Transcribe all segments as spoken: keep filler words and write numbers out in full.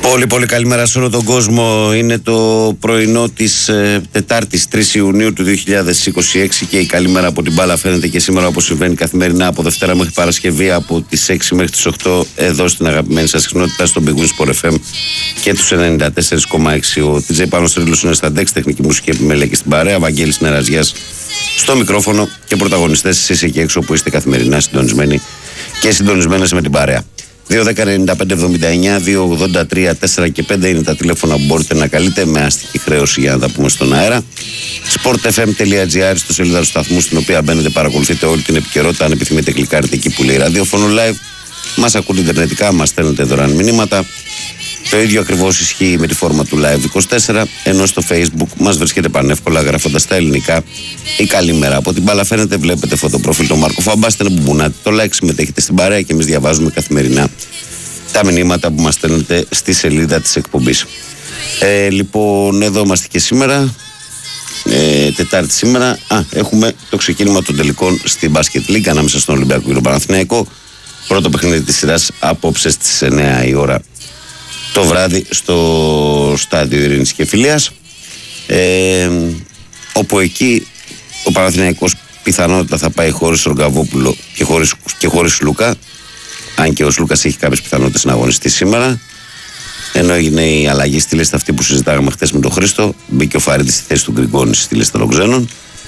Πολύ πολύ καλημέρα σε όλο τον κόσμο. Είναι το πρωινό της ε, Τετάρτης τρεις Ιουνίου του δύο χιλιάδες είκοσι έξι και η καλημέρα από την μπάλα φαίνεται και σήμερα, όπως συμβαίνει καθημερινά από Δευτέρα μέχρι Παρασκευή από τις έξι μέχρι τις οκτώ εδώ στην αγαπημένη σας συχνότητα στον Big Win Sport εφ εμ και τους ενενήντα τέσσερα κόμμα έξι. Ο τι τζέι Πάνος Τρίλος είναι στα ντεξ, τεχνική μουσική επιμέλεια και στην παρέα. Βαγγέλης Νεραζιάς στο μικρόφωνο και πρωταγωνιστές εσείς εκεί έξω που είστε καθημερινά συντονισμένοι και συντονισμένες με την παρέα. δύο δέκα ενενήντα πέντε εβδομήντα εννιά, δύο ογδόντα τρία τέσσερα και πέντε είναι τα τηλέφωνα που μπορείτε να καλείτε με αστική χρέωση για να τα πούμε στον αέρα. sportfm.gr στο σελίδα του σταθμού, στην οποία μπαίνετε, παρακολουθείτε όλη την επικαιρότητα. Αν επιθυμείτε, κλικάρετε εκεί που λέει ραδιόφωνο live. Μας ακούτε ιντερνετικά, μας στέλνετε δωρεάν μηνύματα. Το ίδιο ακριβώς ισχύει με τη φόρμα του Live είκοσι τέσσερα, ενώ στο Facebook μας βρίσκεται πανεύκολα γράφοντας τα ελληνικά ή καλημέρα. Από την μπάλα φαίνεται, βλέπετε φωτοπροφίλ τον Μάρκο Φαμπάστε, που μπουνάτε το like, συμμετέχετε στην παρέα και εμείς διαβάζουμε καθημερινά τα μηνύματα που μας στέλνετε στη σελίδα της εκπομπής. Ε, λοιπόν, εδώ είμαστε και σήμερα, ε, Τετάρτη σήμερα. Α, έχουμε το ξεκίνημα των τελικών στην Basket League ανάμεσα στον Ολυμπιακό και τον Παναθηναϊκό. Πρώτο παιχνίδι της σειράς απόψε στις εννιά η ώρα το βράδυ στο στάδιο Ειρήνης και Φιλίας, ε, όπου εκεί ο Παναθηναϊκός πιθανότητα θα πάει χωρίς Ρογκαβόπουλο και χωρίς, και χωρίς Λούκα, αν και ο Λούκας έχει κάποιες πιθανότητες να αγωνιστεί σήμερα, ενώ έγινε η αλλαγή στη λίστα αυτή που συζητάγαμε χθες με τον Χρήστο. Μπήκε ο Φαρίδης στη θέση του Γκριγκόνη στη λίστα των ξένων,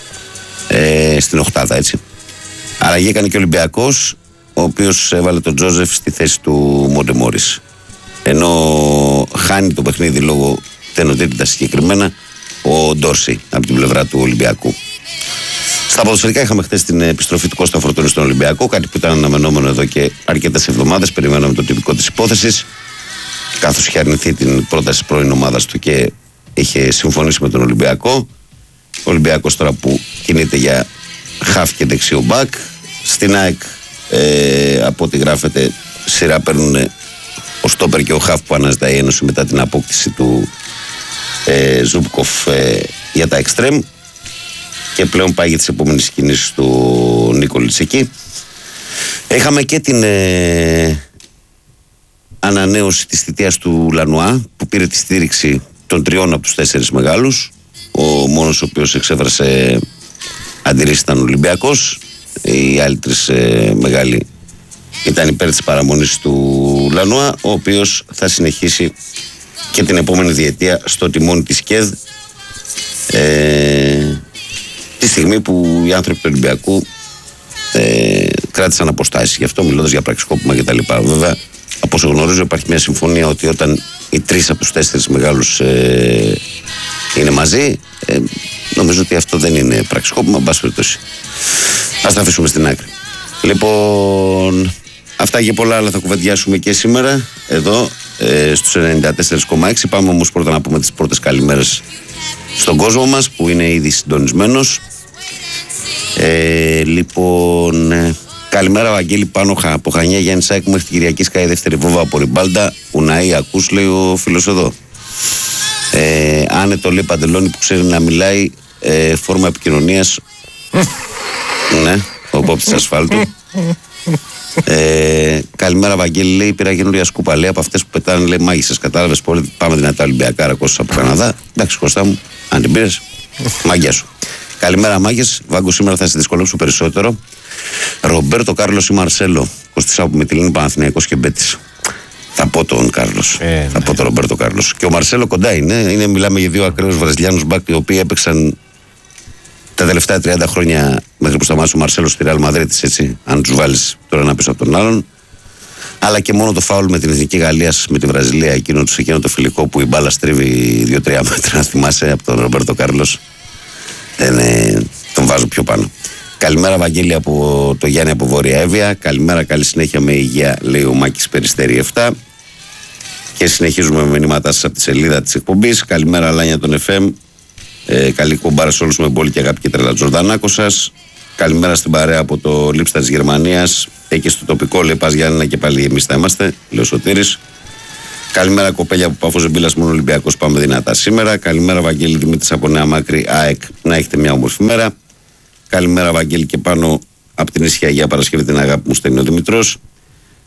ε, στην οκτάδα, έτσι. Αλλαγή έκανε και ο Ολυμπιακός, ο οποίος έβαλε τον Τζόζεφ στη θέση του Μοντε Μόρις, ενώ χάνει το παιχνίδι λόγω τενοτήτητας συγκεκριμένα ο Ντόρση από την πλευρά του Ολυμπιακού. Στα ποδοσφαιρικά είχαμε χθες την επιστροφή του Κώστα Φορτούνη στον Ολυμπιακό, κάτι που ήταν αναμενόμενο εδώ και αρκετές εβδομάδες. Περιμέναμε το τυπικό της υπόθεσης, καθώς είχε αρνηθεί την πρόταση της πρώην ομάδας του και είχε συμφωνήσει με τον Ολυμπιακό. Ο Ολυμπιακός τώρα που κινείται για χαφ και δεξιό μπακ. Στην ΑΕΚ, ε, από ό,τι γράφεται, σειρά παίρνουν ο στόπερ και ο χαφ που αναζητάει η Ένωση μετά την απόκτηση του ε, Ζούμπκοφ ε, για τα εξτρέμ, και πλέον πάει για τις επόμενες κινήσεις του Νίκολιτς εκεί. Είχαμε και την ε, ανανέωση της θητείας του Λανουά, που πήρε τη στήριξη των τριών από τους τέσσερις μεγάλους. Ο μόνος ο οποίος εξέφρασε αντιρρήσεις ήταν ο Ολυμπιακός. Οι άλλοι τρεις ε, μεγάλοι ήταν υπέρ της παραμονής του Λανουά, ο οποίος θα συνεχίσει και την επόμενη διετία στο τιμόνι της ΚΕΔ, ε, τη στιγμή που οι άνθρωποι του Ολυμπιακού ε, κράτησαν αποστάσεις. Γι' αυτό, μιλώντας για πραξικόπημα κτλ. Βέβαια, από όσο γνωρίζω, υπάρχει μια συμφωνία ότι όταν οι τρεις από τους τέσσερις μεγάλους ε, είναι μαζί, ε, νομίζω ότι αυτό δεν είναι πραξικόπημα. Εν πάση περιπτώσει, ας τα αφήσουμε στην άκρη. Λοιπόν, αυτά και πολλά άλλα θα κουβεντιάσουμε και σήμερα εδώ ε, στους ενενήντα τέσσερα κόμμα έξι. Πάμε όμως πρώτα να πούμε τις πρώτες καλημέρες στον κόσμο μας που είναι ήδη συντονισμένος. Ε, λοιπόν, ε, καλημέρα Βαγγέλη, πάνω από Χανιά, Γιάννη Σάικ μέχρι την Κυριακή σκάει δεύτερη βόβα από Ριμπάλντα. Ουναή, ακούς, λέει ο φίλος εδώ. Ε, άνετο, λέει Παντελόνι που ξέρει να μιλάει, ε, φόρμα επικοινωνίας. Ναι, ο Πόπτης ασφάλτου. Ε, καλημέρα Βαγγέλη, λέει, πήρα καινούρια σκούπα, λέει, από αυτές που πετάνε, λέει, μάγισσες, κατάλαβες, πολύ, πάμε δυνατά Ολυμπιακάρα, Κώστας από Καναδά. Εντάξει Κώστα μου, αν την πήρες, μάγκια σου. Καλημέρα μάγκες, Βάγκο, σήμερα θα σε δυσκολέψω περισσότερο. Ρομπέρτο Κάρλος ή Μαρσέλο, Κωστής από Μυτιλίνη, Παναθηναϊκός και Μπέτης. Θα πω τον Κάρλος, ε, θα ναι. πω τον Ρομπέρτο Κάρλος. Και ο Μαρσέλο κοντά είναι, είναι μιλάμε για δύο ακραίους Βραζιλιάνους μπακ, οι οποίοι έπαιξαν τα τελευταία τριάντα χρόνια μέχρι που σταμάτησε ο Μαρσέλο στη Ρεάλ Μαδρίτης, έτσι, αν τους βάλεις τώρα ένα πίσω από τον άλλον. Αλλά και μόνο το φάουλ με την Εθνική Γαλλίας με τη Βραζιλία, εκείνο, εκείνο το φιλικό που η μπάλα στρίβει δύο τρία μέτρα, να θυμάσαι, από τον Ρομπέρτο Κάρλος. Δεν, ε, τον βάζω πιο πάνω. Καλημέρα Βαγγέλη από το Γιάννη από Βόρεια Εύβοια. Καλημέρα, καλή συνέχεια με υγεία, λέει ο Μάκης Περιστέρη επτά. Και συνεχίζουμε με μηνύματά σας από τη σελίδα της εκπομπής. Καλημέρα Λάνια των εφ εμ. Ε, καλή κομπάρα σε όλους με πόλη και αγάπη και τρέλα Τζορδανάκο σας. Καλημέρα στην παρέα από το Λίπστα της Γερμανίας. Εκεί στο τοπικό, λέει, πας Γιάννηνα και πάλι εμείς θα είμαστε, λέει ο Σωτήρης. Καλημέρα κοπέλια από Παφό Ζεμπίλας, μόνο Ολυμπιακός, πάμε δυνατά σήμερα. Καλημέρα Βαγγέλη Δημήτρης από Νέα Μάκρη, ΑΕΚ, να έχετε μια όμορφη μέρα. Καλημέρα Βαγγέλη και πάνω από την Ίσια Αγία Παρασκευή, την αγάπη μου στέλνει ο Δημητρός.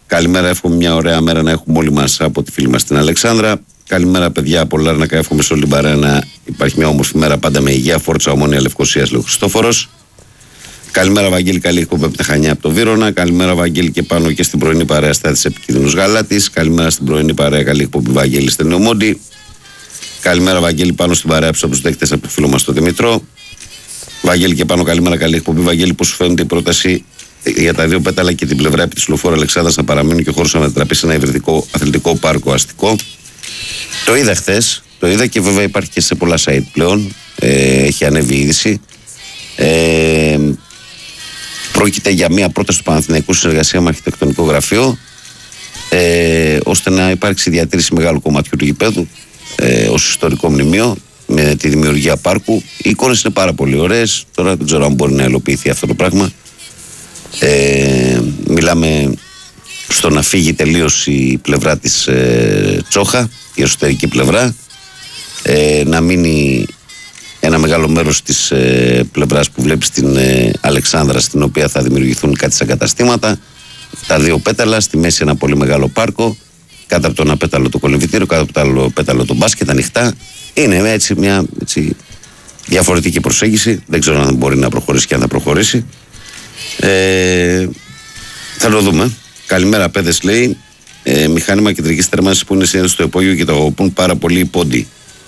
Καλημέρα, εύχομαι μια ωραία μέρα να έχουμε όλοι μας από τη φίλη μας την Αλεξάνδρα. Καλημέρα, παιδιά από Λάρνακα. Εύχομαι σε όλη την παρέα να υπάρχει μια όμορφη μέρα πάντα με υγεία. Φόρτσα Ομόνια Λευκωσίας, λέει ο Χριστόφορος. Καλημέρα, Βαγγέλη, καλή εκπομπή από τα Χανιά από το Βύρωνα. Καλημέρα, Βαγγέλη, και πάνω και στην πρωινή παρέα Στάθης Επικίνδυνος Γαλάτης. Καλημέρα στην πρωινή παρέα, καλή εκπομπή, Βαγγέλη, στην Νεομόντι. Καλημέρα, Βαγγέλη, πάνω στην παρέα από τους δέκτες από το φίλο μας τον Δημητρό. Βαγγέλη, και πάνω, καλημέρα, καλή εκπομπή. Βαγγέλη, πώς σου φαίνεται η πρόταση για τα δύο πέταλα και την πλευρά επί της Λοφόρου Αλεξάνδρας να παραμείνουν και ο χώρος να μετατραπεί σε ένα υβριδικό αθλητικό πάρκο αστικό? Το είδα χθες, το είδα και βέβαια υπάρχει και σε πολλά site πλέον. Ε, έχει ανέβει η είδηση. Ε, πρόκειται για μια πρόταση του Παναθηναϊκού συνεργασία με αρχιτεκτονικό γραφείο, ε, ώστε να υπάρξει διατήρηση μεγάλου κομματιού του γηπέδου ε, ως ιστορικό μνημείο με τη δημιουργία πάρκου. Οι εικόνες είναι πάρα πολύ ωραίες. Τώρα δεν ξέρω αν μπορεί να υλοποιηθεί αυτό το πράγμα. Ε, μιλάμε στο να φύγει τελείως η πλευρά της ε, Τσόχα, η εσωτερική πλευρά, ε, να μείνει ένα μεγάλο μέρος της ε, πλευράς που βλέπεις την ε, Αλεξάνδρα, στην οποία θα δημιουργηθούν κάτι σαν καταστήματα, τα δύο πέταλα, στη μέση ένα πολύ μεγάλο πάρκο, κάτω από το ένα πέταλο το κολυμβητήριο, κάτω από το άλλο πέταλο το μπάσκετ, ανοιχτά. Είναι έτσι μια έτσι, διαφορετική προσέγγιση. Δεν ξέρω αν μπορεί να προχωρήσει και αν θα προχωρήσει. Ε, θα το δούμε. Καλημέρα, παιδες, λέει. Ε, μηχάνημα κεντρικής θέρμανσης που είναι συνήθως στο υπόγειο και το αγαπούν πάρα πολύ οι πόντοι.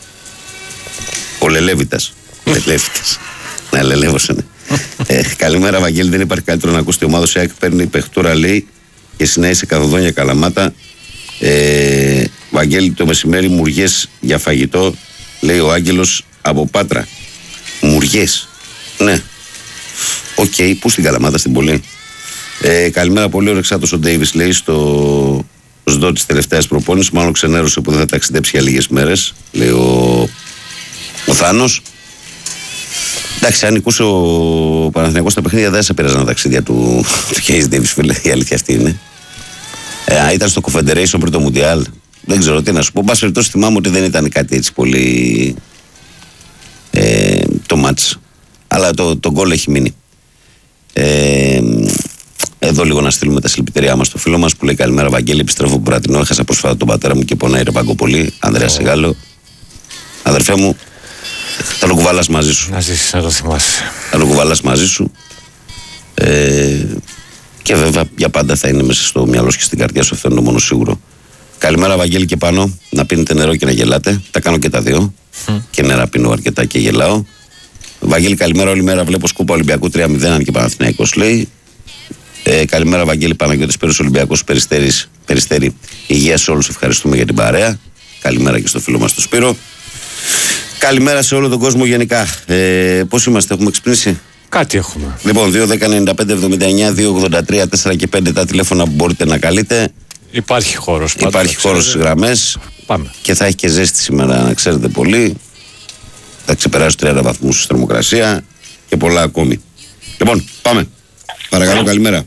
Ο Λελέβητας. Λελέβητας. Να, Λελέβος είναι. ε, καλημέρα, Βαγγέλη. Δεν υπάρχει καλύτερο να ακούσει τη ομάδα. ΣΕΑΚ παίρνει παιχτούρα, λέει, και συνέχισε σε καθοδόνια Καλαμάτα. Ε, Βαγγέλη, το μεσημέρι μουριές για φαγητό, λέει ο Άγγελος από Πάτρα. Μουριές. Ναι. Οκ, okay, πού στην Καλαμάτα, στην Πολύ. Ε, καλημέρα, πολύ ορεξάτος ο Ντέιβις, λέει, στο σδό της τελευταίας προπόνησης. Μάλλον ξενέρωσε που δεν θα ταξιδέψει για λίγες μέρες, λέει ο, ο Θάνος. Εντάξει, αν νικούσε ο Παναθηναϊκός στα παιχνίδια, δεν θα πέρασαν τα ταξίδια του, του Κέις Ντέιβις, φίλε. Η αλήθεια αυτή είναι. Ε, ήταν στο Confederation πριν το Μουντιάλ. Δεν ξέρω τι να σου πω. Μπας περιπτώσει, θυμάμαι ότι δεν ήταν κάτι έτσι πολύ ε, το μάτς. Αλλά το, το γκολ έχει μείνει. Ε, εδώ λίγο να στείλουμε τα συλληπιτήριά μας στο φίλο μας που λέει καλημέρα, Βαγγέλη. Επιστρέφω από Μπρατινό. Έχασα πρόσφατα τον πατέρα μου και πονάει ρε Παγκο πολύ. Ανδρέα oh. Σεγάλο. Αδερφέ μου, θα το κουβαλάς μαζί σου. Να ζήσεις, να το θυμάσαι. Θα το κουβαλάς μαζί σου. Ε, και βέβαια για πάντα θα είναι μέσα στο μυαλό και στην καρδιά σου. Αυτό είναι το μόνο σίγουρο. Καλημέρα, Βαγγέλη, και πάνω. Να πίνετε νερό και να γελάτε. Τα κάνω και τα δύο. Mm. Και νερά πίνω αρκετά και γελάω. Βαγγέλη, καλημέρα, όλη μέρα βλέπω σκούπα Ολυμπιακού τρία μηδέν, αν και Παναθηναϊκός, λέει. Ε, καλημέρα, Βαγγέλη, Παναγιώτης Πέρος, Ολυμπιακός Περιστέρης, Περιστέρη. Υγεία σε όλους, ευχαριστούμε για την παρέα. Καλημέρα και στο φίλο μας τον Σπύρο. Καλημέρα σε όλο τον κόσμο γενικά. Ε, πώς είμαστε, έχουμε ξυπνήσει? Κάτι έχουμε. Λοιπόν, δύο δέκα ενενήντα πέντε εβδομήντα εννιά δύο ογδόντα τρία τέσσερα και πέντε τα τηλέφωνα που μπορείτε να καλείτε. Υπάρχει χώρος. Υπάρχει χώρος στις γραμμές. Πάμε. Και θα έχει και ζέστη σήμερα, να ξέρετε πολύ. Θα ξεπεράσει τριάντα βαθμούς θερμοκρασία και πολλά ακόμη. Λοιπόν, πάμε. Παρακαλώ, καλημέρα.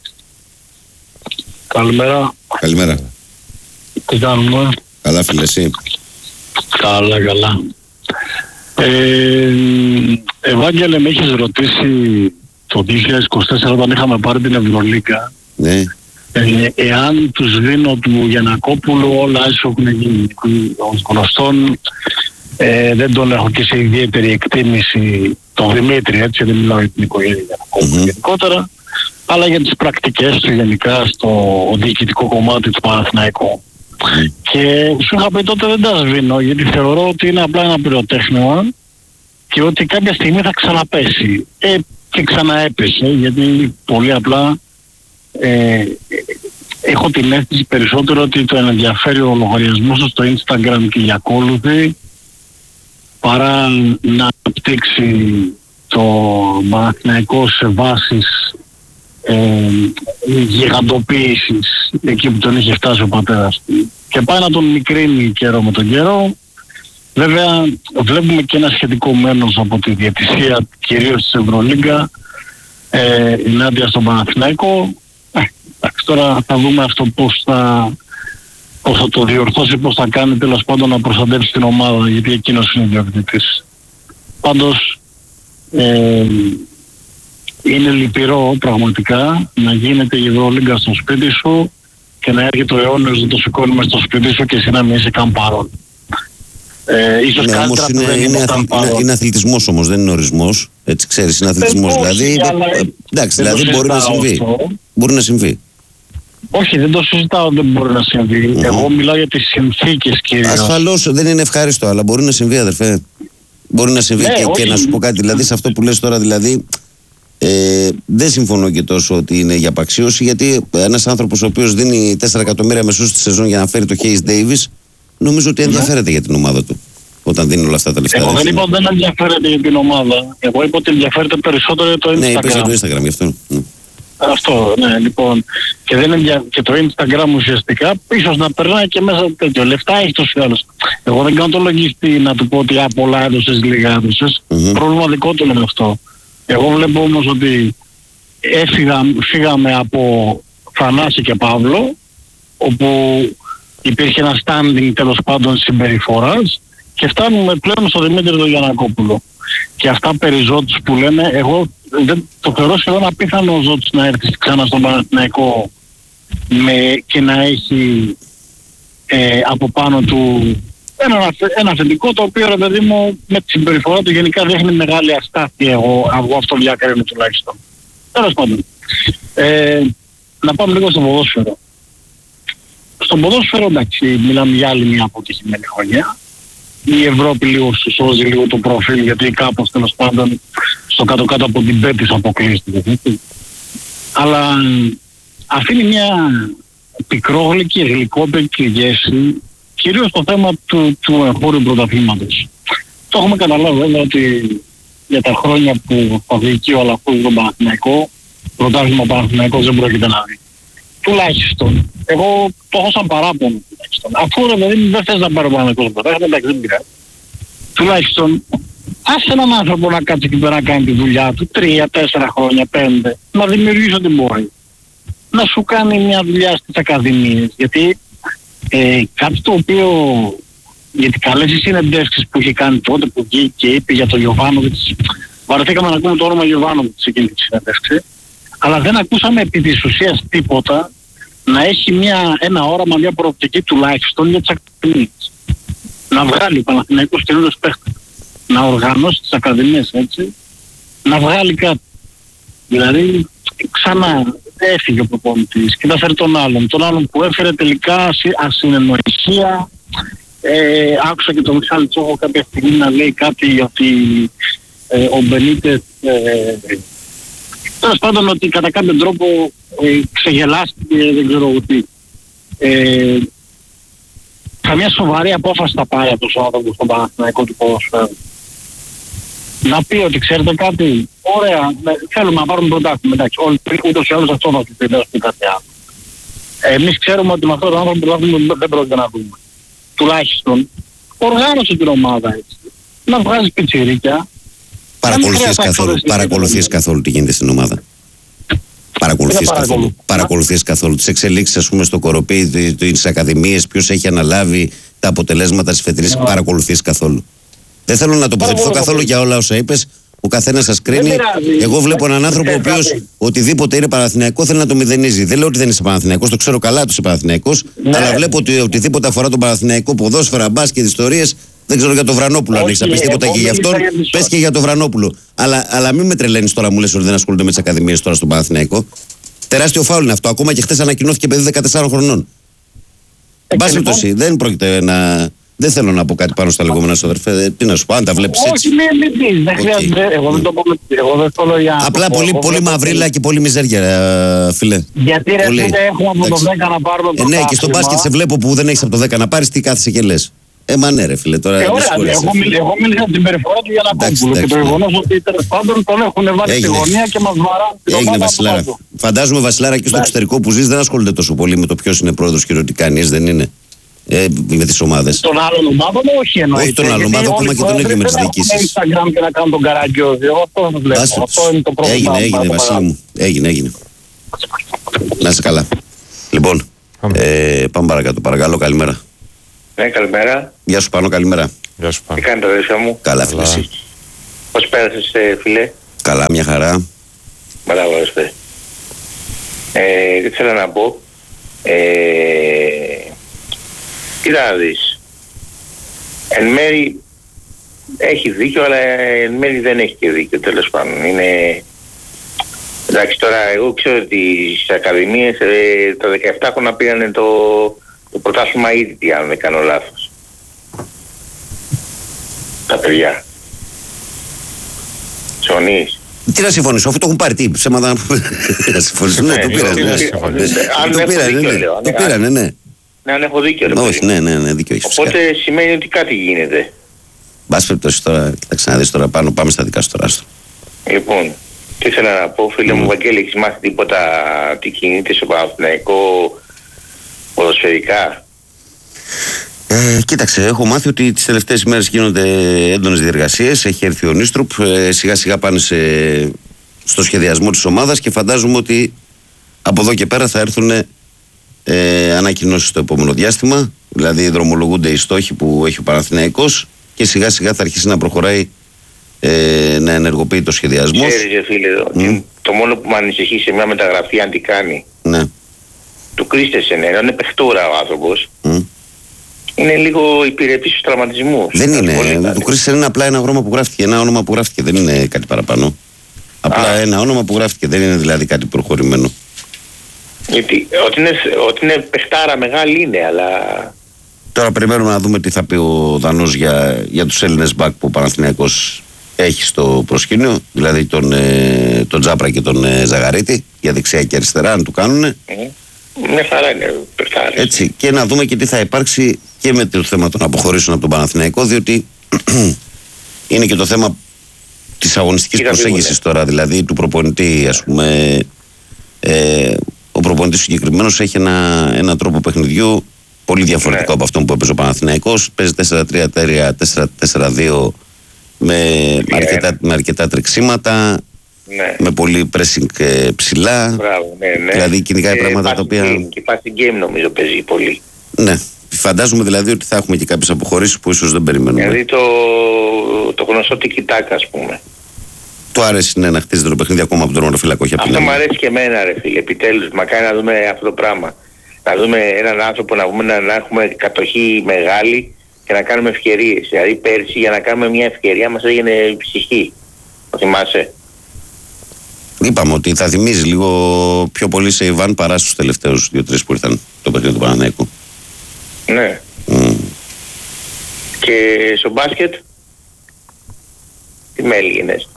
Καλημέρα. Καλημέρα. Τι κάνουμε? Καλά, φίλε, εσύ? Καλά, καλά. Ε, Ευάγγελε, με έχεις ρωτήσει το δύο χιλιάδες είκοσι τέσσερα όταν είχαμε πάρει την Ευρωλίγκα, ναι. ε, εάν τους δίνω του Γιαννακόπουλου όλα έσω έχουν γίνει. Ως γνωστόν, ε, δεν τον έχω και σε ιδιαίτερη εκτίμηση τον Δημήτρη, έτσι, δεν μιλάω για την οικογένεια Γιαννακόπουλου mm-hmm. γενικότερα, αλλά για τις πρακτικές του γενικά στο διοικητικό κομμάτι του Παναθηναϊκού. Mm. Και σου είχα πει τότε δεν τα σβήνω, γιατί θεωρώ ότι είναι απλά ένα πυροτέχνημα και ότι κάποια στιγμή θα ξαναπέσει. Ε, και ξαναέπεσε, γιατί πολύ απλά ε, έχω την αίσθηση περισσότερο ότι το ενδιαφέρει ο λογαριασμός στο Instagram και οι ακόλουθοι παρά να απτύξει το Παναθηναϊκό σε βάσεις ε, γιγαντοποίησης εκεί που τον είχε φτάσει ο πατέρας του. Και πάει να τον μικρύνει καιρό με τον καιρό. Βέβαια βλέπουμε και ένα σχετικό μένος από τη διαιτησία, κυρίως της Ευρωλίγκα, ε, ενάντια στον Παναθηναϊκό. Ε, εντάξει, τώρα θα δούμε αυτό πώς θα, πώς θα το διορθώσει, πώς θα κάνει τέλος πάντων να προστατεύσει την ομάδα, γιατί εκείνος είναι διοικητής. Πάντως ε, είναι λυπηρό πραγματικά να γίνεται η Ευρωλίγκα στο σπίτι σου και να έρχεται ο αιώνιος να το σηκώνει μες στο σπίτι σου και εσύ να μην είσαι καν παρόν. Ε, ίσως ναι, όμως είναι, είναι, είναι, αθλη, είναι, είναι αθλητισμός όμως, δεν είναι ορισμός. Έτσι ξέρεις, είναι αθλητισμός. Ε, δηλαδή, όχι, αλλά, ε, εντάξει, δηλαδή μπορεί να συμβεί. Αυτό. Μπορεί να συμβεί. Όχι, δεν το συζητάω, δεν μπορεί να συμβεί. Mm-hmm. Εγώ μιλάω για τις συνθήκες κυρίως. Ασφαλώς δεν είναι ευχάριστο, αλλά μπορεί να συμβεί, αδερφέ. Μπορεί να συμβεί. Ναι, και, και να σου πω κάτι, δηλαδή σε αυτό που λες τώρα, δηλαδή ε, δεν συμφωνώ και τόσο ότι είναι για απαξίωση, γιατί ένας άνθρωπος ο οποίος δίνει τέσσερα εκατομμύρια μεσούς τη σεζόν για να φέρει το Hayes Davis, νομίζω ότι ενδιαφέρεται mm-hmm. για την ομάδα του όταν δίνει όλα αυτά τα λεφτά. Εγώ δεν είπα ότι δεν ενδιαφέρεται για την ομάδα. Εγώ είπα ότι ενδιαφέρεται περισσότερο για το Instagram. Ναι, είπες για το Instagram, γι' αυτό. Ναι. Αυτό, ναι, λοιπόν. Και, δεν ενδια... και το Instagram ουσιαστικά ίσως να περνάει και μέσα τέτοιο. Λεφτά έχει τόσο άλλος. Εγώ δεν κάνω το λογιστή να του πω ότι α, πολλά έδωσες, λίγα έδωσες. Mm-hmm. Πρόβλημα δικό του είναι αυτό. Εγώ βλέπω όμως ότι έφυγα, φύγαμε από Θανάση και Παύλο, όπου υπήρχε ένα standing τέλος πάντων συμπεριφοράς, και φτάνουμε πλέον στο Δημήτρη τον Γιαννακόπουλο. Και αυτά περί Ζώτης που λένε, εγώ δεν το θεωρώ σχεδόν απίθανο ο Ζώτης να έρθει ξανά στον Παναθηναϊκό με, και να έχει ε, από πάνω του ένα, ένα θετικό, το οποίο ρε παιδί μου με τη συμπεριφορά του γενικά δείχνει μεγάλη αστάθεια. Εγώ, εγώ αυτό διακρίνω τουλάχιστον. Τέλος πάντων. Ε, να πάμε λίγο στο ποδόσφαιρο. Στον ποδόσφαιρο, εντάξει, μιλάμε για άλλη μια αποτυχημένη χρονιά. Η Ευρώπη λίγο σου σώζει λίγο το προφίλ, γιατί κάπως τέλος πάντων στο κάτω-κάτω από την πέτης αποκλείστηκε. Αλλά αφήνει μια πικρόγλυκη, γλυκόπικη γεύση, κυρίως το θέμα του, του εγχώριου πρωταθλήματος. Το έχουμε καταλάβει βέβαια ότι για τα χρόνια που θα διοικεί ο Αλαφούζος τον Παναθηναϊκό, πρωτάθλημα Παναθηναϊκός δεν πρόκειται να δει. Τουλάχιστον. Εγώ το έχω σαν παράπονο τουλάχιστον. Αφού ρε παιδί δεν θες να πάρει ο Παναθηναϊκός πρωτάθλημα, εντάξει δεν πειράζει. Τουλάχιστον άσε έναν άνθρωπο να κάτσει εκεί πέρα να κάνει τη δουλειά του τρία, τέσσερα χρόνια, πέντε, να δημιουργήσει ό,τι μπορεί. Να σου κάνει μια δουλειά στις ακαδημίες. Γιατί ε, κάτι το οποίο, γιατί καλές οι συνεντεύξεις που είχε κάνει τότε που βγήκε και είπε για τον Γιωβάνοβιτς, βαρεθήκαμε να ακούμε το όνομα Γιωβάνοβιτς εκείνη τη συνέντευξη, αλλά δεν ακούσαμε επί της ουσίας τίποτα να έχει μια, ένα όραμα, μια προοπτική τουλάχιστον για τις ακαδημίες. Να βγάλει ο Παναθηναϊκός καινούριους παίχτες, να οργανώσει τις ακαδημίες έτσι, να βγάλει κάτι. Δηλαδή ξανά έφυγε ο προπονητής και θα φέρει τον άλλον. Τον άλλον που έφερε τελικά ασυνεννοησία. Ε, άκουσα και τον Μιχάλη Τσόχο κάποια στιγμή να λέει κάτι ότι ε, ο Μπενίτες ε, τέλος πάντων ότι κατά κάποιο τρόπο ε, ξεγελάστηκε, δεν ξέρω τι. Ε, καμιά σοβαρή απόφαση θα πάρει από τους άνθρωπους στον Παναθηναϊκό του ποδοσφαίρου. Να πει ότι ξέρετε κάτι, ωραία, θέλουμε να πάρουμε πρωτάθλημα, εντάξει, όλοι ούτως ή άλλως αυτό θα πει, δεν θα πει κάτι άλλο. Εμείς ξέρουμε ότι με αυτόν τον άνθρωπο πρωτάθλημα δεν πρόκειται να δούμε. Τουλάχιστον, οργάνωσε την ομάδα έτσι. Να βγάζει πιτσιρίκια. Παρακολουθείς καθόλου, παρακολουθείς καθόλου τι γίνεται στην ομάδα. Παρακολουθείς καθόλου, παρακολουθείς καθόλου τις εξελίξεις, ας πούμε, στο κοροπή, τις ακαδημίες, ποιος έχει αναλάβει τα αποτελέσματα της φετινής, παρακολουθείς καθόλου. Δεν θέλω να τοποθετηθώ καθόλου για όλα όσα είπες. Ο καθένας σας κρίνει. Εγώ βλέπω έναν άνθρωπο ο οποίος οτιδήποτε είναι Παναθηναϊκό θέλει να το μηδενίζει. Δεν λέω ότι δεν είσαι Παναθηναϊκός, το ξέρω καλά ότι είσαι Παναθηναϊκός, ναι. Αλλά βλέπω ότι οτιδήποτε αφορά τον Παναθηναϊκό, ποδόσφαιρα, μπάσκετ, ιστορίες, δεν ξέρω για τον Βρανόπουλο. Αν έχεις να πεις τίποτα και γι' αυτόν, πες και για τον Βρανόπουλο. Αλλά, αλλά μην με τρελαίνεις τώρα, μου λες ότι δεν ασχολούνται με τις ακαδημίες τώρα στον Παναθηναϊκό. Τεράστιο φάουλ είναι αυτό. Ακόμα και χτες ανακοινώθηκε παιδί δεκατεσσάρων χρονών. Εν πάση περιπτώσει, δεν πρόκειται να. Δεν θέλω να πω κάτι πάνω στα λεγόμενα σου, αδερφέ. Τι να σου πω, αν τα βλέπεις έτσι. Όχι, μην πεις, δεν χρειάζεται. Εγώ δεν το πω. Εγώ δεν θέλω για. Απλά πολύ, πολύ μαυρίλα και πολύ μιζέρια, φίλε. Γιατί ρε φίλε, έχουμε από το δέκα να πάρουμε το. Ναι, και στο μπάσκετ σε βλέπω που δεν έχεις από το δέκα να πάρεις, τι κάθεσαι και λες. Ε, μα ναι, ρε φίλε, τώρα. Ε, ωραία, εγώ μίλησα από την περιφορά του Γιαννακόπουλου και το γεγονός ότι τέλος πάντων τον έχουν βάλει στη γωνία και μας βαράνε. Έγινε, Βασιλάρα. Φαντάζομαι, Βασιλάρα, και στο εξωτερικό που ζεις δεν ασχολείται τόσο πολύ με το ποιος είναι πρόεδρος και τι κάνει, δεν είναι. Ε, με τις ομάδες. Τον άλλον ομάδο όχι εννοείται. Όχι τον άλλον ομάδο, ακόμα και τον ίδιο με τις διοικήσεις. Δεν έχω Instagram και να κάνω τον Καραγκιόζη. Αυτό δεν βλέπω. Αυτό είναι το πρόβλημα. Έγινε, έγινε, Βασίλη μου. Έγινε, έγινε. Να είσαι καλά. Λοιπόν, ε, πάμε παρακάτω. Παρακαλώ, καλημέρα. Ναι, καλημέρα. Γεια σου Πάνο, καλημέρα. Γεια σου Πάνο. Τι κάνετε, αδερφιά μου? Καλά, φίλε, εσύ? Πώς πέρασες, φίλε? Καλά, μια χαρά. Μπράβο, αδερφέ. Ε, τι θέλω να πω. Ε, κοίτα να δεις. Εν μέρει έχει δίκιο, αλλά εν μέρει δεν έχει και δίκιο, τέλος πάντων. Είναι... Εντάξει, τώρα εγώ ξέρω ότι στις ακαδημίες ε, τα δεκαεπτά χρόνια πήγανε το, το πρωτάθλημα ήδη, αν δεν κάνω λάθος. Τα παιδιά. Συμφωνείς? Τι να συμφωνήσω, αφού το έχουν πάρει, τι ψέματα να συμφωνήσουν. Ναι, το πήρανε. Το πήρανε, ναι. Ναι, αν έχω δίκιο. Όχι, ναι, ναι, ναι, δίκιο έχεις. Οπότε σημαίνει ότι κάτι γίνεται. Μπας περιπτώσει τώρα, κοίταξε να δεις τώρα πάνω, πάμε στα δικά σου τώρα. Λοιπόν, τι ήθελα να πω, φίλε μου Βαγγέλη, έχεις μάθει τίποτα τι κινείται στο Παναθηναϊκό ποδοσφαιρικά? Ε, κοίταξε, έχω μάθει ότι τις τελευταίες ημέρες γίνονται έντονες διεργασίες. Έχει έρθει ο Νίστρουπ, ε, σιγά σιγά πάνε σε, στο σχεδιασμό της ομάδας και φαντάζομαι ότι από εδώ και πέρα θα έρθουν ε, ανακοινώσεις στο επόμενο διάστημα. Δηλαδή δρομολογούνται οι στόχοι που έχει ο Παναθηναϊκός και σιγά σιγά θα αρχίσει να προχωράει, ε, να ενεργοποιεί το σχεδιασμό. Ξέρεις, φίλε, mm. το μόνο που με ανησυχεί σε μια μεταγραφή, αν τι κάνει, ναι. του Κρίστεσεν, ενώ είναι παιχτούρα ο άνθρωπος, mm. είναι λίγο υπηρετής στους τραυματισμούς. Δεν είναι. Το Κρίστεσεν είναι απλά ένα όνομα που γράφτηκε. Ένα όνομα που γράφτηκε. Δεν είναι κάτι παραπάνω. Απλά Α. ένα όνομα που γράφτηκε. Δεν είναι δηλαδή κάτι προχωρημένο. Γιατί ότι είναι, ότι είναι παιχτάρα μεγάλη είναι, αλλά... Τώρα περιμένουμε να δούμε τι θα πει ο Δανός για, για τους Έλληνες μπακ που ο Παναθηναϊκός έχει στο προσκήνιο. Δηλαδή τον, ε, τον Τζάπρα και τον ε, Ζαγαρίτη. Για δεξιά και αριστερά, αν του κάνουνε. Mm. Μια χαρά είναι παιχτάρες. Έτσι, και να δούμε και τι θα υπάρξει και με το θέμα των αποχωρήσεων από τον Παναθηναϊκό, διότι είναι και το θέμα της αγωνιστικής προσέγγισης τώρα, δηλαδή του προπονητή, ας πούμε. Ε, ο προπονητής συγκεκριμένος έχει ένα, ένα τρόπο παιχνιδιού πολύ διαφορετικό, ναι, από αυτόν που έπαιζε ο Παναθηναϊκός. Παίζει τέσσερα τρία τρία, τέσσερα τέσσερα δύο με, με, αρκετά, με αρκετά τρεξίματα. Ναι. Με πολύ pressing ε, ψηλά. Μπράβο, ναι, ναι. Δηλαδή κυνηγάει ε, πράγματα τα οποία. Game, και passing game νομίζω παίζει πολύ. Ναι. Φαντάζομαι δηλαδή ότι θα έχουμε και κάποιες αποχωρήσεις που ίσως δεν περιμένουμε. Δηλαδή το, το γνωστό τικιτάκα, ας πούμε. Του άρεσε, ναι, να χτίζεται το παιχνίδι ακόμα από τον τερματοφύλακο. Αυτό μου αρέσει και εμένα, ρε φίλε. Επιτέλους, μακάρι να δούμε αυτό το πράγμα. Να δούμε έναν άνθρωπο να, πούμε, να, να έχουμε κατοχή μεγάλη και να κάνουμε ευκαιρίες. Δηλαδή πέρσι για να κάνουμε μια ευκαιρία μας έγινε ψυχή. Το θυμάσαι? Είπαμε ότι θα θυμίζει λίγο πιο πολύ σε Ιβάν παρά στους τελευταίους δύο-τρεις που ήρθαν το παιχνίδι του Παναθηναϊκού. Ναι. Mm. Και στο μπάσκετ, τι με έλεγες?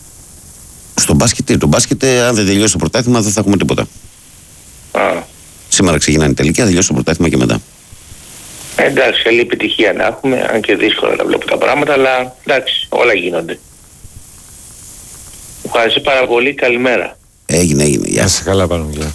Στο μπάσκετ, το μπάσκετ, αν δεν τελειώσει το πρωτάθλημα δεν θα έχουμε τίποτα. Α. Σήμερα ξεκινάνε η τελική, αν τελειώσει το πρωτάθλημα και μετά. Εντάξει, καλή επιτυχία να έχουμε, αν και δύσκολα να βλέπω τα πράγματα, αλλά εντάξει, όλα γίνονται. Ευχαριστώ πάρα πολύ, καλημέρα. Έγινε, έγινε, γεια. Να σε καλά πάνω, γεια.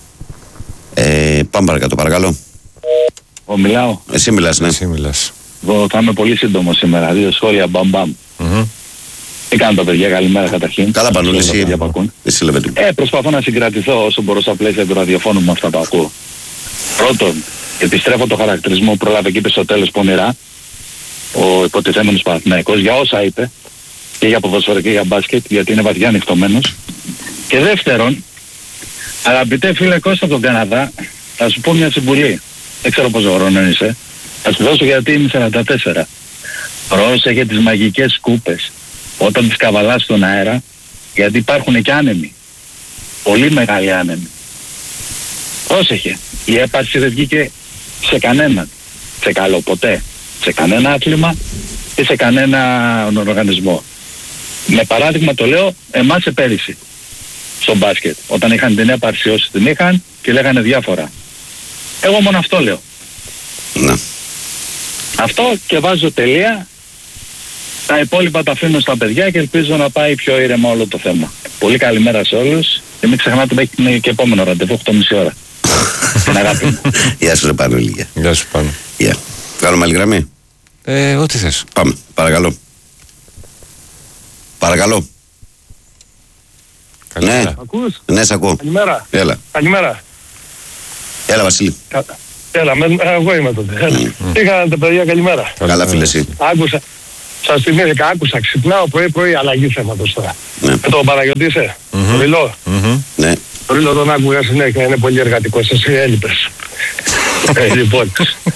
Ε, πάμε παρακάτω, παρακαλώ. Ο μιλάω. Εσύ μιλάς, ναι. Εσύ μιλάς. Εγώ θα είμαι πολύ σύντομο σήμερα, δύο σχόλια, μπαμ μπαμ. Mm-hmm. Τι κάνουν τα παιδιά, καλημέρα καταρχήν. Καλά Πανούλη, εσύ. Εσύ λέμε. Ε, προσπαθώ να συγκρατηθώ όσο μπορώ στα πλαίσια του ραδιοφώνου με αυτά που ακούω. Πρώτον, επιστρέφω το χαρακτηρισμό, πρόλαβε και είπε στο τέλος πονηρά ο υποτιθέμενος Παναθηναϊκός για όσα είπε, και για ποδόσφαιρο και για μπάσκετ, γιατί είναι βαθιά ανοιχτωμένος. Και δεύτερον, αγαπητέ φίλε Κώστα από τον Καναδά, θα σου πω μια συμβουλή. Δεν ξέρω πόσο χρόνο είσαι. Θα σου δώσω γιατί είμαι σαράντα τέσσερα. Πρόσεχε τις μαγικές σκούπες όταν τις καβαλάς στον αέρα, γιατί υπάρχουν και άνεμοι. Πολύ μεγάλοι άνεμοι. Πρόσεχε. Η έπαρση δεν βγήκε σε κανέναν. Σε καλό ποτέ. Σε κανένα άθλημα ή σε κανένα οργανισμό. Με παράδειγμα το λέω εμάς πέρυσι στο μπάσκετ. Όταν είχαν την έπαρση όσοι την είχαν και λέγανε διάφορα. Εγώ μόνο αυτό λέω. Να. Αυτό και βάζω τελεία. Τα υπόλοιπα τα αφήνω στα παιδιά και ελπίζω να πάει πιο ήρεμα όλο το θέμα. Πολύ καλημέρα σε όλους και μην ξεχνάτε ότι έχει και επόμενο ραντεβού οκτώ και μισή ώρα. Την αγάπη μου. Γεια σου ρε Πανούλη. Γεια σου Πάνο. Γεια. Κάνουμε άλλη γραμμή. Ε, ό,τι θες. Πάμε, παρακαλώ. Παρακαλώ. Καλημέρα. Ναι, Ακούς? ναι, σ' ακούω. Καλημέρα. Έλα. Καλημέρα. Έλα Βασίλη. Κα... Έλα, με... εγώ είμαι τότε. Mm. Τι κάνετε παιδιά, καλημέρα. Καλά φίλε εσύ. Άκουσα. Σας θυμήθηκα, άκουσα. Ξυπνάω πρωί πρωί αλλαγή θέματος τώρα. Ναι. Με τον Παναγιώτη είσαι. Mm-hmm. Το Βιλό. Mm-hmm. Ναι. Ρίλο τον άκουγα συνέχεια, είναι πολύ εργατικός, εσύ έλειπες. Ε, λοιπόν.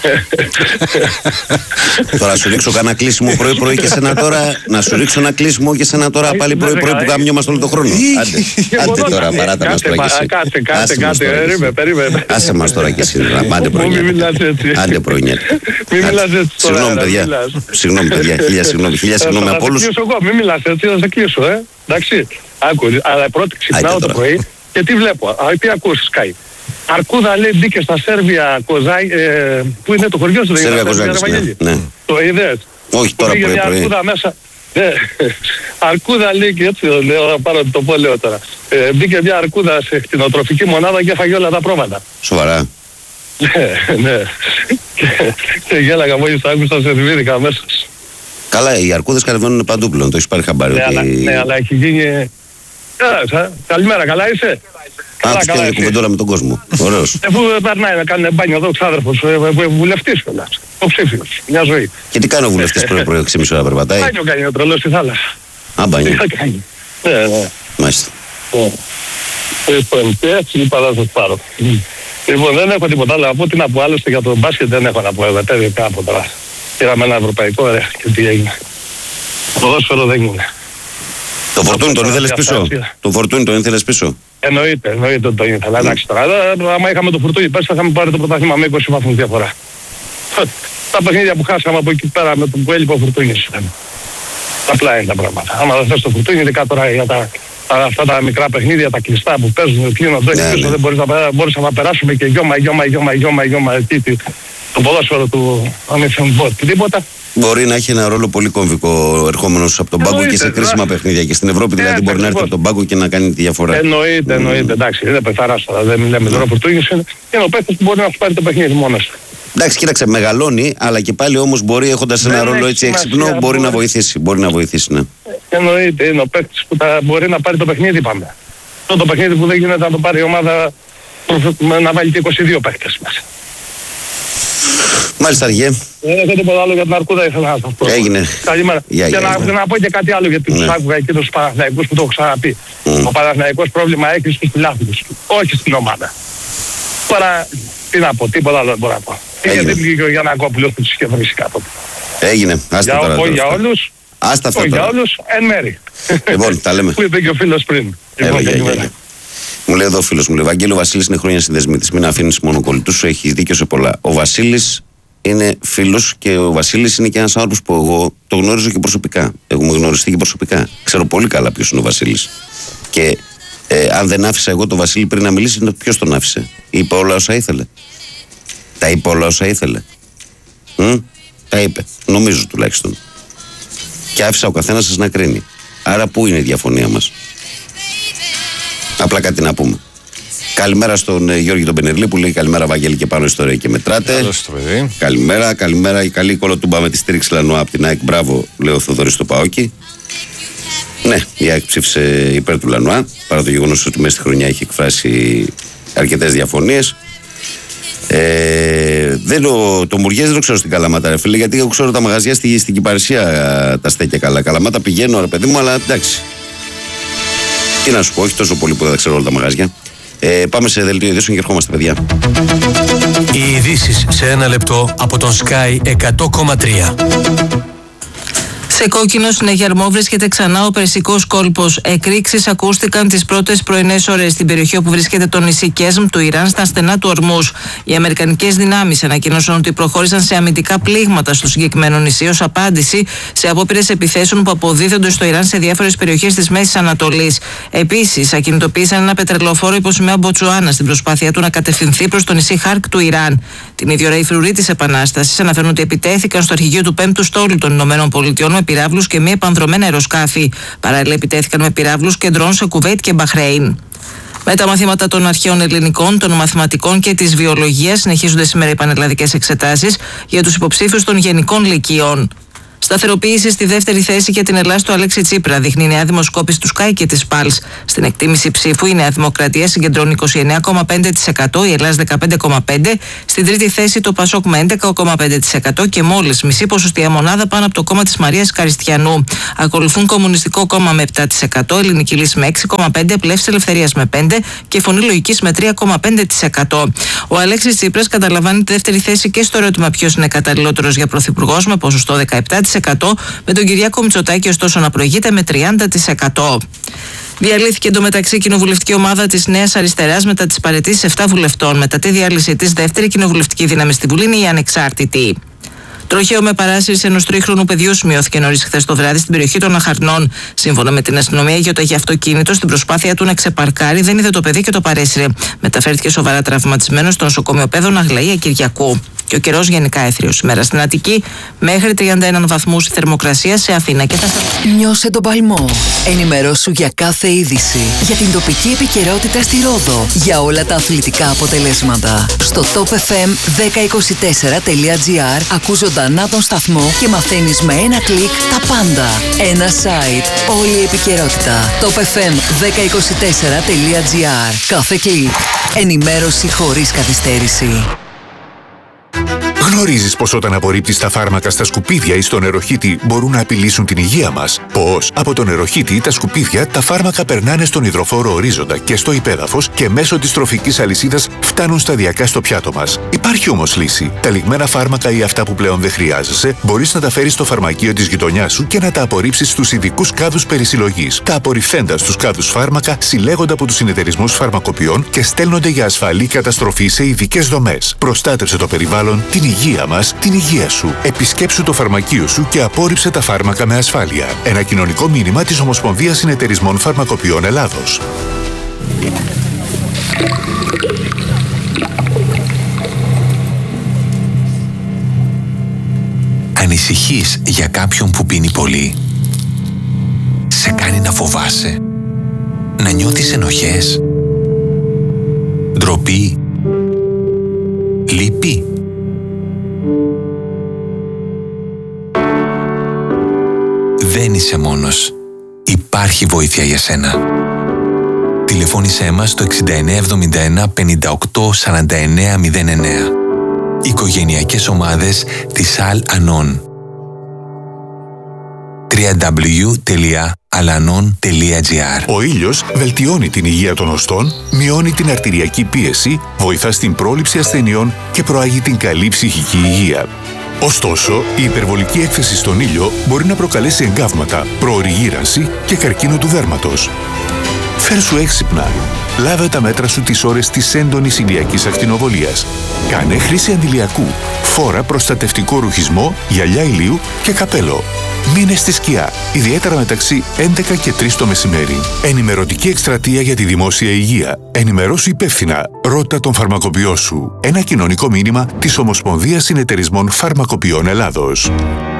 Τώρα σου ρίξω κανένα κλείσιμο πρωί-πρωί και σένα τώρα. Να σου ρίξω ένα κλείσιμο και σένα τώρα πάλι πρωί-πρωί που κάμνιομαστε όλο τον χρόνο. Άντε, άντε τώρα, παράτα μας τώρα κι εσύ. Κάτσε, κάτσε, κάτσε, περίμενε, περίμενε. Άσε μας τώρα κι εσύ, άντε πρωινιέται. Άντε πρωινιέται. Μην μιλάς έτσι τώρα. Συγγνώμη παιδιά, συγγνώμη παιδιά, χίλια συγγνώμη, χίλια συγγνώμη από όλους. Θα σε κλείσω εγώ, μην μιλάς έτσι, θα σε κλείσω, ε. Εντάξει, άκου, αλλά πρώτη ξυπνάω το πρωί και τι βλέπω, τι ακούσεις Sky. Αρκούδα λέει μπήκε στα Σέρβια Κοζάι, ε, που είναι το χωριό σου, δεν είναι Σέρβια, ναι. Το είδες. Όχι τώρα πρωί πρωί. Αρκούδα μέσα. Ναι. Αρκούδα λέει και έτσι λέω, πάρω το πω λέω τώρα. Ε, μπήκε μια αρκούδα σε κτηνοτροφική μονάδα και έφαγε όλα τα πρόβατα. Σοβαρά. Ναι, ναι. Και, και γέλαγα μόλις το άκουσα, σε θυμήθηκα αμέσως. Καλά, οι αρκούδες κατεβαίνουν παντού πλέον, το έχεις πάρει χαμπάρι. Ναι, ότι... αλλά, ναι, αλλά έχει γίνει... Καλά, καλημέρα, καλά είσαι. Α, τους κάνει κουβεντόλα με τον κόσμο. Ωραίος. Αφού περνάει να κάνει μπάνιο εδώ ο ξάδερφος, βουλευτής κιόλας, υποψήφιος, μια ζωή. Και τι κάνει ο βουλευτής πρωί-πρωί, έξι και μισή ώρα περπατάει. Μπάνιο κάνει ο τρελός στη θάλασσα. Α, μπάνιο. Τι θα κάνει. Ναι, ναι. Μάλιστα. Λοιπόν, και έτσι είπα θα σας πάρω. Λοιπόν, δεν έχω τίποτα άλλο να πω, τι να πω άλλωστε για το μπάσκετ δεν έχω να πω εδώ, τέλειο κάπου τώρα. Πήραμε ένα ευρωπαϊκό, ωραία, και τι έγινε. Το ποδόσφαιρο δεν είναι. Το Φορτούνι τον ήθελες πίσω. Το Φορτούνι τον ήθελες πίσω. Εννοείται, εννοείται ότι το ήθελα. Εντάξει τώρα, άμα είχαμε το Φορτούνι πέρσι θα είχαμε πάρει το πρωτάθλημα με είκοσι βαθμούς διαφορά. Τα παιχνίδια που χάσαμε από εκεί πέρα με τον που έλειπε ο Φορτούνις ήταν. Απλά είναι τα πράγματα. Άμα δεν θες το Φορτούνι, ειδικά τώρα για τα, αυτά τα μικρά παιχνίδια, τα κλειστά που παίζουν, κλείνονται, ναι, ναι. Δεν μπορείς να, μπορείς να περάσουμε και γιώμα, γιώμα, γιώμα, γιώμα, γιώμα, εκεί, το ποδόσφαιρο του Αμυθιμπότ, τίποτα. Μπορεί να έχει ένα ρόλο πολύ κομβικό ερχόμενος από τον πάγκο και σε κρίσιμα παιχνίδια. Και στην Ευρώπη δηλαδή μπορεί να έρθει από τον πάγκο και να κάνει τη διαφορά. Εννοείται, εννοείται. Εντάξει, δεν είναι πεθαράς τώρα. Δεν μιλάμε τώρα Φορτούνις. Είναι ο παίκτης που μπορεί να σου πάρει το παιχνίδι μόνος. Εντάξει, κοίταξε, μεγαλώνει, αλλά και πάλι όμως μπορεί έχοντας ένα ρόλο έτσι έξυπνο, μπορεί να βοηθήσει. Μπορεί να βοηθήσει, ναι. Εννοείται, είναι ο παίκτης που μπορεί να πάρει το παιχνίδι, πάμε. Αυτό το παιχνίδι που δεν γίνεται να το πάρει η ομάδα να βάλει και είκοσι δύο παίκτες μέσα. Μάλιστα, Αργέ. Δεν έχω τίποτα άλλο για την Αρκούδα, ήθελα να σας πω. Έγινε. Καλημέρα. Για, και για, να, να πω και κάτι άλλο γιατί τους ναι. άκουγα εκεί τους Παναθηναϊκούς που το έχω ξαναπεί. Mm. Ο Παναθηναϊκός πρόβλημα έχει στους φιλάθλους, όχι στην ομάδα. Τώρα, τι να πω, τίποτα άλλο δεν μπορώ να πω. Γιατί δεν βγήκε ο Γιαννακόπουλος που τους είχε φυσικά τότε. Έγινε. Άστα τώρα. Όχι για όλους. Άστα αυτά. Όχι για όλους, εν μέρη. Λοιπόν, τα λέμε. Που είπε και ο φίλος πριν. Μου λέει εδώ ο φίλος μου, λέει Βαγγέλη, ο Βασίλης είναι χρόνια συνδεσμίτης. Μην αφήνεις μόνο κολλητούς σου, έχει δίκιο σε πολλά. Ο Βασίλης είναι φίλος και ο Βασίλης είναι και ένας άνθρωπος που εγώ το γνώριζω και προσωπικά. Έχουμε γνωριστεί και προσωπικά. Ξέρω πολύ καλά ποιος είναι ο Βασίλης. Και ε, αν δεν άφησα εγώ τον Βασίλη πριν να μιλήσει, ποιος τον άφησε. Είπε όλα όσα ήθελε. Τα είπε όλα όσα ήθελε. Μ? Τα είπε. Νομίζω τουλάχιστον. Και άφησα ο καθένας σας να κρίνει. Άρα πού είναι η διαφωνία μας. Απλά κάτι να πούμε. Καλημέρα στον ε, Γιώργη τον Πενερλή που λέει καλημέρα Βαγγέλη και πάνω ιστορία και μετράτε. Καλώς το παιδί. Καλημέρα, καλημέρα. Η καλή κολοτούμπα με τη στήριξη Λανουά από την ΑΕΚ. Μπράβο, λέει ο Θοδωρής στο Παόκι. Ναι, η ΑΕΚ ψήφισε υπέρ του Λανουά. Παρά το γεγονός ότι μέσα στη χρονιά έχει εκφράσει αρκετές διαφωνίες. Ε, δεν το, το Μουριές δεν το ξέρω στην Καλαμάτα, ρε φίλε, γιατί εγώ ξέρω τα μαγαζιά στη, στην Κυπαρισία τα στέκια καλά. Καλαμάτα πηγαίνω, ρε παιδί μου, αλλά εντάξει. Τι να σου πω, όχι τόσο πολύ που δεν ξέρω όλα τα μαγαζιά. Ε, πάμε σε δελτίο ειδήσεων και ερχόμαστε, παιδιά. Οι ειδήσεις σε ένα λεπτό από τον Sky εκατό κόμμα τρία. Σε κόκκινο συνεγερμό βρίσκεται ξανά ο Περσικός κόλπος. Εκρήξεις ακούστηκαν τις πρώτες πρωινές ώρες στην περιοχή όπου βρίσκεται το νησί Κέσμ του Ιράν στα στενά του Ορμούζ. Οι αμερικανικές δυνάμεις ανακοίνωσαν ότι προχώρησαν σε αμυντικά πλήγματα στο συγκεκριμένο νησί ως απάντηση σε απόπειρες επιθέσεων που αποδίδονται στο Ιράν σε διάφορες περιοχές της Μέσης Ανατολής. Επίσης, ακινητοποίησαν ένα πετρελοφόρο υποσημαία Μποτσουάνα στην προσπάθειά του να κατευθυνθεί προς το νησί Χάρκ του Ιράν. Την ίδια ώρα οι φρουροί της Επανάστασης αναφέρουν ότι επιτέθηκαν στο αρχηγείο του πέμπτου στόλου των ΗΠΑ με πυράβλους και μη επανδρομένα αεροσκάφη. Παράλληλα, επιτέθηκαν με πυράβλους και ντρόν σε Κουβέιτ και Μπαχρέιν. Με τα μαθήματα των αρχαίων ελληνικών, των μαθηματικών και της βιολογίας συνεχίζονται σήμερα οι πανελλαδικές εξετάσεις για τους υποψήφιους των γενικών λυκείων. Σταθεροποίηση στη δεύτερη θέση για την Ελλάδα του Αλέξη Τσίπρα, δείχνει η νέα δημοσκόπηση του Sky και της Pulse. Στην εκτίμηση ψήφου, η Νέα Δημοκρατία συγκεντρώνει είκοσι εννέα κόμμα πέντε τοις εκατό, η Ελλάδα δεκαπέντε κόμμα πέντε τοις εκατό, στην τρίτη θέση το Πασόκ με έντεκα κόμμα πέντε τοις εκατό και μόλις μισή ποσοστία μονάδα πάνω από το κόμμα της Μαρίας Καριστιανού. Ακολουθούν Κομμουνιστικό Κόμμα με επτά τοις εκατό, Ελληνική Λύση με έξι κόμμα πέντε τοις εκατό, Πλεύση Ελευθερίας με πέντε τοις εκατό και Φωνή Λογικής με τρία κόμμα πέντε τοις εκατό. Ο Αλέξης Τσίπρας καταλαμβάνει τη δεύτερη θέση και στο ερώτημα ποιος είναι καταλληλότερος για πρωθυπουργός με ποσοστό δεκαεπτά τοις εκατό, με τον Κυριάκο Μητσοτάκη ωστόσο να προηγείται με τριάντα τοις εκατό. Διαλύθηκε εντωμεταξύ η κοινοβουλευτική ομάδα της Νέας Αριστεράς μετά τις παραιτήσεις επτά βουλευτών. Μετά τη διάλυση της, δεύτερη κοινοβουλευτική δύναμη στη Βουλή είναι η Ανεξάρτητη. Τροχαίο με παράσυρση ενός τρίχρονου παιδιού σημειώθηκε νωρίς χθες το βράδυ στην περιοχή των Αχαρνών. Σύμφωνα με την αστυνομία, η γιοταχή αυτοκίνητο στην προσπάθεια του να ξεπαρκάρει δεν είδε το παιδί και το παρέσυρε. Μεταφέρθηκε σοβαρά τραυματισμένο στο νοσοκομείο Πέδων Αγλαία Κυριακού. Και ο καιρός γενικά έθριος σήμερα στην Αττική, μέχρι τριάντα ένα βαθμούς η θερμοκρασία σε Αθήνα και τα Νιώσε τον παλμό. Ενημερώσου για κάθε είδηση, για την τοπική επικαιρότητα στη Ρόδο, για όλα τα αθλητικά αποτελέσματα. Στο top f m δέκα είκοσι τέσσερα τελεία gr ακούς ζωντανά τον σταθμό και μαθαίνεις με ένα κλικ τα πάντα. Ένα site, όλη η επικαιρότητα. top f m δέκα είκοσι τέσσερα τελεία gr. Κάθε κλικ. Ενημέρωση χωρίς καθυστέρηση. Γνωρίζεις πως όταν απορρίπτεις τα φάρμακα στα σκουπίδια ή στο νεροχύτη μπορούν να απειλήσουν την υγεία μας? Πως από το νεροχύτη ή τα σκουπίδια τα φάρμακα περνάνε στον υδροφόρο ορίζοντα και στο υπέδαφος και μέσω της τροφικής αλυσίδας φτάνουν σταδιακά στο πιάτο μας. Υπάρχει όμως λύση. Τα λιγμένα φάρμακα ή αυτά που πλέον δεν χρειάζεσαι μπορείς να τα φέρεις στο φαρμακείο της γειτονιάς σου και να τα απορρίψεις στους ειδικούς κάδους περισυλλογής. Τα απορριφθέντα στους κάδους φάρμακα συλλέγονται από τους συνεταιρισμούς φαρμακοποιών και στέλνονται για ασφαλή καταστροφή σε ειδικές δομές. Προστάτευσε το περιβάλλον, την υγεία μας, την υγεία σου. Επισκέψου το φαρμακείο σου και απόρριψε τα φάρμακα με ασφάλεια. Ένα κοινωνικό μήνυμα της Ομοσπονδίας Συνεταιρισμών Φαρμακοποιών Ελλάδος. Ανησυχείς για κάποιον που πίνει πολύ? Σε κάνει να φοβάσαι? Να νιώθεις ενοχές? Ντροπή? Λύπη? Δεν είσαι μόνος. Υπάρχει βοήθεια για σένα. Τηλεφώνησέ μας στο εξήντα εννέα εβδομήντα ένα πενήντα οκτώ σαράντα εννέα μηδέν εννέα. Οικογενειακές ομάδες της Al-Anon. double-u double-u double-u τελεία alanon τελεία gr. Ο ήλιος βελτιώνει την υγεία των οστών, μειώνει την αρτηριακή πίεση, βοηθά στην πρόληψη ασθενειών και προάγει την καλή ψυχική υγεία. Ωστόσο, η υπερβολική έκθεση στον ήλιο μπορεί να προκαλέσει εγκάβματα, προωρή γύρανση και καρκίνο του δέρματος. Φέρσου έξυπνα. Λάβε τα μέτρα σου τις ώρες της έντονης ηλιακής ακτινοβολίας. Κάνε χρήση αντιλιακού. Φόρα προστατευτικό ρουχισμό, γυαλιά ηλίου και καπέλο. Μείνε στη σκιά, ιδιαίτερα μεταξύ έντεκα και τρεις το μεσημέρι. Ενημερωτική εκστρατεία για τη δημόσια υγεία. Ενημερώσου υπεύθυνα. Ρώτα τον φαρμακοποιό σου. Ένα κοινωνικό μήνυμα της Ομοσπονδίας Συνεταιρισμών Φαρμακοποιών Ελλάδος.